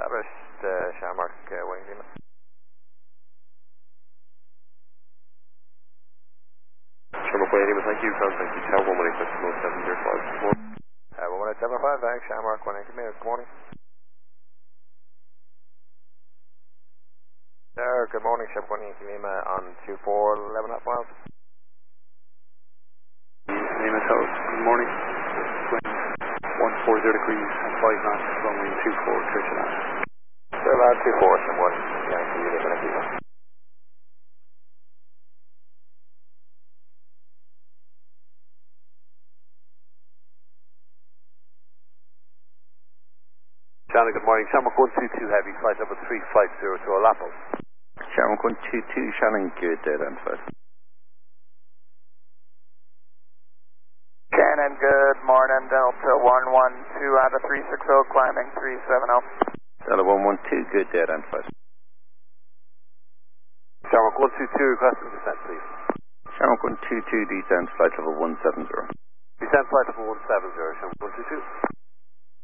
established, Shamrock, Wayne Lima. Shamrock Wayne Lima, thank you. Contact you, Tower 118.705. 11875, thanks, Shamrock, 118 Lima, good morning. Sir, good morning, Ship 118 Lima on 24, 11.5 miles. Lima South, good morning. Wind 140 degrees and 5 knots, runway 24, clear to land. Sir, about 24, Ship 1, Yankee Lima, Lima. Shannon, good morning. Shamrock 122 Heavy, flight level 3500 to Olapo. Shamrock 122, Shannon, good, identified. Shannon, good morning, Delta 112 out of 360, climbing 370. Delta 112, good, identified. Shamrock 122, requesting descent, please. Shamrock 122, descent, flight level 170. Descent flight level 170, Shamrock 122.